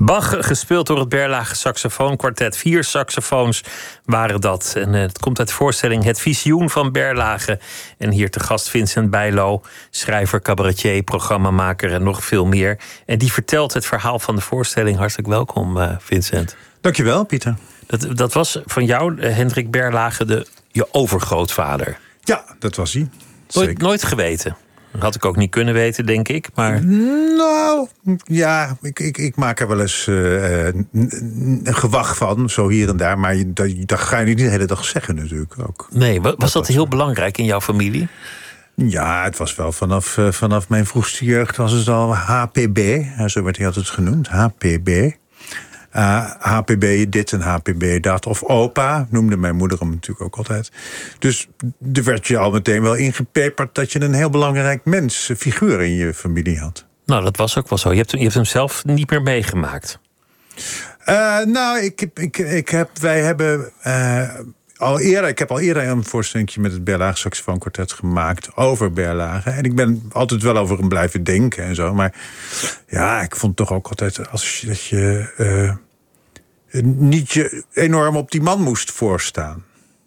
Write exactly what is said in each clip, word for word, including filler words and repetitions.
Bach, gespeeld door het Berlage Saxofoonkwartet. Vier saxofoons waren dat. En uh, het komt uit de voorstelling Het Visioen van Berlage. En hier te gast Vincent Bijlo, schrijver, cabaretier, programmamaker en nog veel meer. En die vertelt het verhaal van de voorstelling. Hartelijk welkom, uh, Vincent. Dankjewel, Pieter. Dat, dat was van jou, uh, Hendrik Berlage, de, je overgrootvader. Ja, dat was hij. Nooit, nooit geweten. Had ik ook niet kunnen weten, denk ik. Maar... Nou, ja, ik, ik, ik maak er wel eens uh, een gewag van, zo hier en daar. Maar dat, dat ga je niet de hele dag zeggen natuurlijk ook. Nee, was dat, dat heel was... belangrijk in jouw familie? Ja, het was wel vanaf, uh, vanaf mijn vroegste jeugd was het al H P B. Zo werd hij altijd genoemd, H P B. Uh, H P B dit en H P B dat. Of opa, noemde mijn moeder hem natuurlijk ook altijd. Dus er werd je al meteen wel ingepeperd dat je een heel belangrijk mens, figuur in je familie had. Nou, dat was ook wel zo. Je hebt, je hebt hem zelf niet meer meegemaakt. Uh, nou, ik, ik, ik heb, wij hebben uh, al eerder, ik heb al eerder een voorstelling met het Berlage Saxofoonkwartet gemaakt over Berlage. En ik ben altijd wel over hem blijven denken en zo. Maar ja, ik vond toch ook altijd als je, dat je uh, niet je enorm op die man moest voorstaan.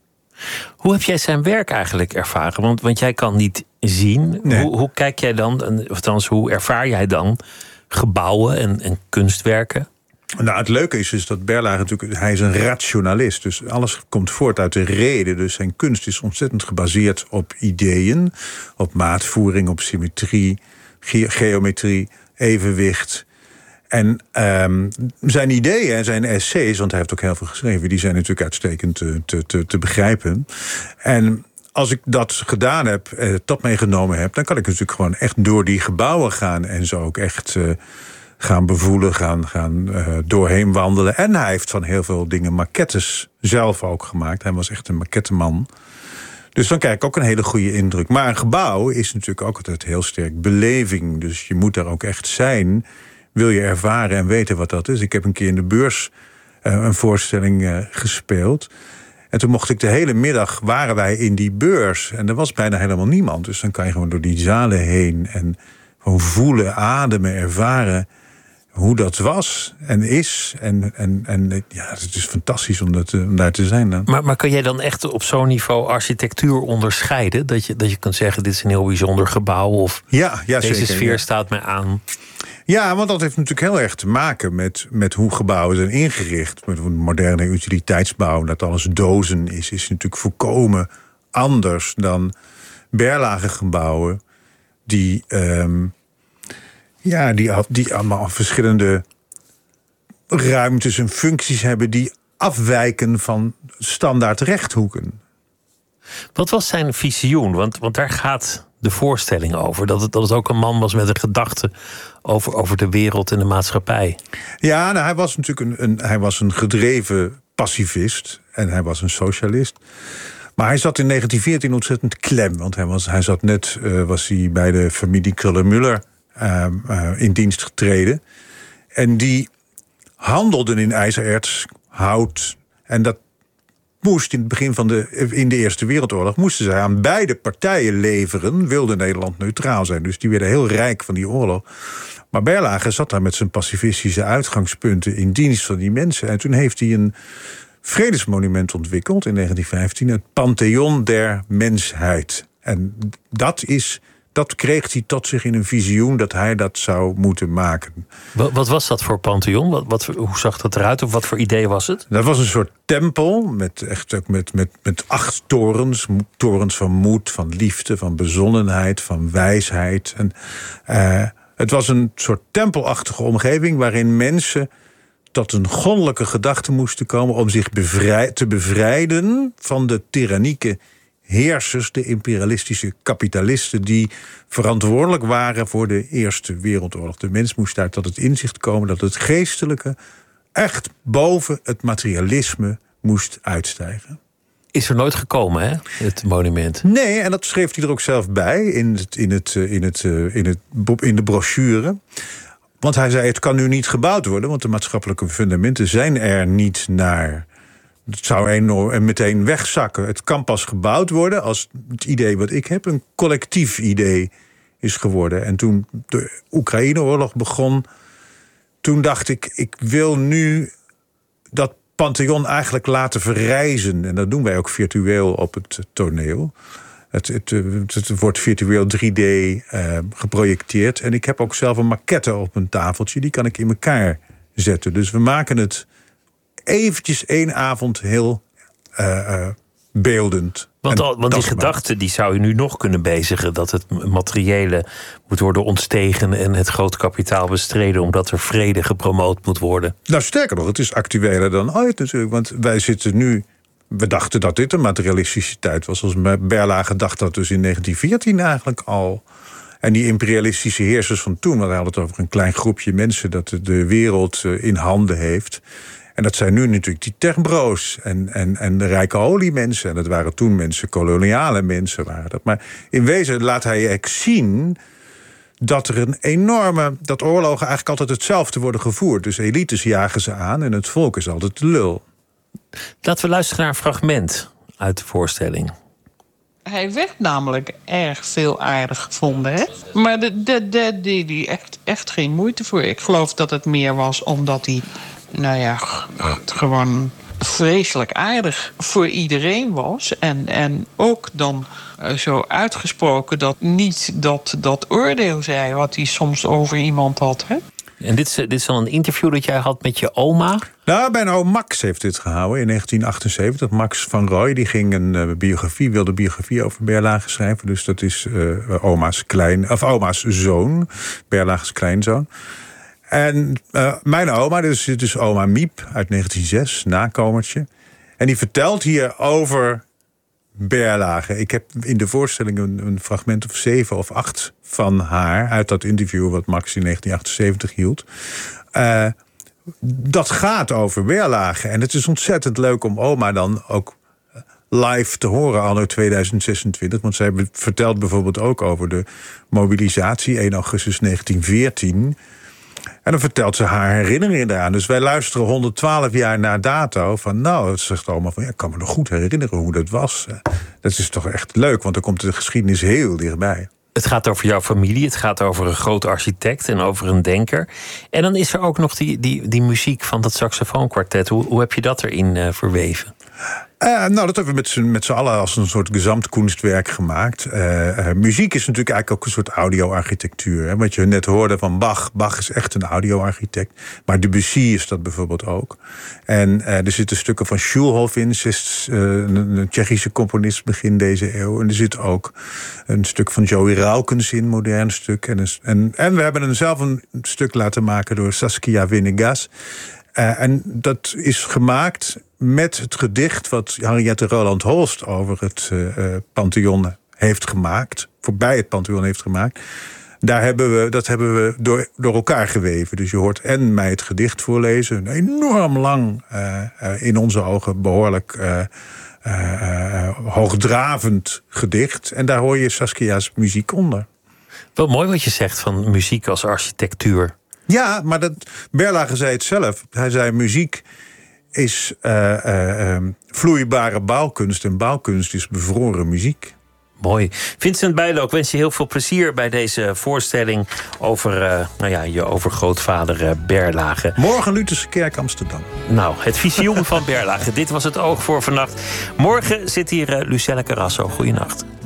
Hoe heb jij zijn werk eigenlijk ervaren? Want, want jij kan niet zien. Nee. Hoe, hoe kijk jij dan, of althans, hoe ervaar jij dan gebouwen en, en kunstwerken? Nou, het leuke is, is dat Berlage natuurlijk, hij is een rationalist. Dus alles komt voort uit de reden. Dus zijn kunst is ontzettend gebaseerd op ideeën, op maatvoering, op symmetrie, ge- geometrie, evenwicht. En um, zijn ideeën en zijn essays, want hij heeft ook heel veel geschreven, die zijn natuurlijk uitstekend te, te, te, te begrijpen. En als ik dat gedaan heb, eh, dat meegenomen heb, dan kan ik natuurlijk gewoon echt door die gebouwen gaan en zo ook echt uh, gaan bevoelen, gaan, gaan uh, doorheen wandelen. En hij heeft van heel veel dingen maquettes zelf ook gemaakt. Hij was echt een maquetteman. Dus dan krijg ik ook een hele goede indruk. Maar een gebouw is natuurlijk ook altijd heel sterk beleving. Dus je moet daar ook echt zijn. Wil je ervaren en weten wat dat is? Ik heb een keer in de beurs uh, een voorstelling uh, gespeeld. En toen mocht ik de hele middag, waren wij in die beurs. En er was bijna helemaal niemand. Dus dan kan je gewoon door die zalen heen en gewoon voelen, ademen, ervaren hoe dat was en is. En, en, en ja, het is fantastisch om, dat, om daar te zijn dan. Maar, maar kan jij dan echt op zo'n niveau architectuur onderscheiden? Dat je, dat je kunt zeggen, dit is een heel bijzonder gebouw, of ja, ja, deze zeker, sfeer ja. staat mij aan? Ja, want dat heeft natuurlijk heel erg te maken met, met hoe gebouwen zijn ingericht. Met een moderne utiliteitsbouw, dat alles dozen is, is natuurlijk volkomen anders dan Berlage gebouwen die, um, ja, die, die allemaal verschillende ruimtes en functies hebben die afwijken van standaard rechthoeken. Wat was zijn visioen? Want, want daar gaat de voorstelling over. Dat het, dat het ook een man was met een gedachte over, over de wereld en de maatschappij. Ja, nou, hij was natuurlijk een, een, hij was een gedreven pacifist. En hij was een socialist. Maar hij zat in negentien veertien ontzettend klem. Want hij, was, hij zat net uh, was hij bij de familie Kröller-Müller uh, uh, in dienst getreden. En die handelden in ijzererts, hout. En dat moest in het begin van de, in de Eerste Wereldoorlog moesten zij aan beide partijen leveren. Wilde Nederland neutraal zijn. Dus die werden heel rijk van die oorlog. Maar Berlage zat daar met zijn pacifistische uitgangspunten in dienst van die mensen. En toen heeft hij een vredesmonument ontwikkeld in negentien vijftien. Het Pantheon der Mensheid. En dat is, dat kreeg hij tot zich in een visioen dat hij dat zou moeten maken. Wat, wat was dat voor Pantheon? Wat, wat, hoe zag dat eruit? Of wat voor idee was het? Dat was een soort tempel met, echt ook met, met, met acht torens. Torens van moed, van liefde, van bezonnenheid, van wijsheid. En, uh, het was een soort tempelachtige omgeving waarin mensen tot een goddelijke gedachte moesten komen om zich bevrij, te bevrijden van de tyrannieke heersers, de imperialistische kapitalisten die verantwoordelijk waren voor de Eerste Wereldoorlog. De mens moest daar tot het inzicht komen dat het geestelijke echt boven het materialisme moest uitstijgen. Is er nooit gekomen, hè, het monument? Nee, en dat schreef hij er ook zelf bij in, het, in, het, in, het, in, het, in de brochure. Want hij zei, het kan nu niet gebouwd worden, want de maatschappelijke fundamenten zijn er niet naar. Het zou enorm meteen wegzakken. Het kan pas gebouwd worden als het idee wat ik heb een collectief idee is geworden. En toen de Oekraïne-oorlog begon, toen dacht ik, ik wil nu dat Pantheon eigenlijk laten verrijzen. En dat doen wij ook virtueel op het toneel. Het, het, het, het wordt virtueel drie D uh, geprojecteerd. En ik heb ook zelf een maquette op een tafeltje. Die kan ik in elkaar zetten. Dus we maken het eventjes één avond heel uh, uh, beeldend. Want, al, want die gedachte die zou je nu nog kunnen bezigen. Dat het materiële moet worden ontstegen en het grote kapitaal bestreden, omdat er vrede gepromoot moet worden. Nou, sterker nog, het is actueler dan ooit natuurlijk. Want wij zitten nu. We dachten dat dit een materialistische tijd was. Als Berlage dacht dat dus in negentien veertien eigenlijk al. En die imperialistische heersers van toen, want hij had het over een klein groepje mensen dat de wereld in handen heeft. En dat zijn nu natuurlijk die techbro's en, en, en de rijke oliemensen. En dat waren toen mensen, koloniale mensen waren dat. Maar in wezen laat hij eigenlijk zien dat er een enorme. Dat oorlogen eigenlijk altijd hetzelfde worden gevoerd. Dus elites jagen ze aan en het volk is altijd de lul. Laten we luisteren naar een fragment uit de voorstelling. Hij werd namelijk erg veel aardig gevonden, hè? Maar daar de, de, deed hij echt, echt geen moeite voor. Ik geloof dat het meer was omdat hij, nou ja, gewoon vreselijk aardig voor iedereen was. En, en ook dan uh, zo uitgesproken dat niet dat, dat oordeel zei wat hij soms over iemand had, hè? En dit is, dit is dan een interview dat jij had met je oma? Nou, mijn oom Max heeft dit gehouden in negentien achtenzeventig. Max van Rooij, die ging een uh, biografie, wilde biografie over Berlage schrijven. Dus dat is uh, oma's klein, of oma's zoon, Berlage's kleinzoon. En uh, mijn oma, dus, dit is oma Miep uit negentien zes, nakomertje. En die vertelt hier over Berlage. Ik heb in de voorstelling een, een fragment of zeven of acht van haar uit dat interview wat Max in negentien achtenzeventig hield. Uh, dat gaat over Berlage. En het is ontzettend leuk om oma dan ook live te horen anno tweeduizend zesentwintig. Want zij vertelt bijvoorbeeld ook over de mobilisatie één augustus negentien veertien. En dan vertelt ze haar herinneringen eraan. Dus wij luisteren honderdtwaalf jaar na dato van, nou, het zegt allemaal van, ja, ik kan me nog goed herinneren hoe dat was. Dat is toch echt leuk, want dan komt de geschiedenis heel dichtbij. Het gaat over jouw familie, het gaat over een groot architect en over een denker. En dan is er ook nog die, die, die muziek van dat saxofoonkwartet. Hoe, hoe heb je dat erin uh, verweven? Uh, nou, dat hebben we met z'n, met z'n allen als een soort gezamtkunstwerk gemaakt. Uh, uh, muziek is natuurlijk eigenlijk ook een soort audio-architectuur. Hè? Wat je net hoorde van Bach. Bach is echt een audio-architect. Maar Debussy is dat bijvoorbeeld ook. En uh, er zitten stukken van Schulhoff in, zes, uh, een, een Tsjechische componist begin deze eeuw. En er zit ook een stuk van Joey Raukens in, modern stuk. En, en, en we hebben een, zelf een stuk laten maken door Saskia Venegas. Uh, en dat is gemaakt met het gedicht wat Henriette Roland Holst over het uh, Pantheon heeft gemaakt. Voorbij het Pantheon heeft gemaakt. Daar hebben we, dat hebben we door, door elkaar geweven. Dus je hoort en mij het gedicht voorlezen. Een enorm lang, uh, uh, in onze ogen behoorlijk uh, uh, uh, hoogdravend gedicht. En daar hoor je Saskia's muziek onder. Wel mooi wat je zegt van muziek als architectuur. Ja, maar dat, Berlage zei het zelf. Hij zei muziek is uh, uh, uh, vloeibare bouwkunst. En bouwkunst is bevroren muziek. Mooi. Vincent Bijlo, ik wens je heel veel plezier bij deze voorstelling over uh, nou ja, je overgrootvader uh, Berlage. Morgen Lutherse Kerk Amsterdam. Nou, het visioen van Berlage. Dit was het Oog voor vannacht. Morgen zit hier uh, Lucelle Carrasso. Goeienacht.